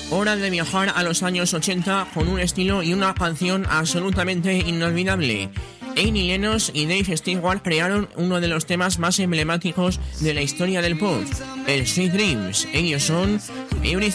Hora de viajar a los años 80 con un estilo y una canción absolutamente inolvidable. Annie Lennox y Dave Stewart crearon uno de los temas más emblemáticos de la historia del pop, el Sweet Dreams. Ellos son Everything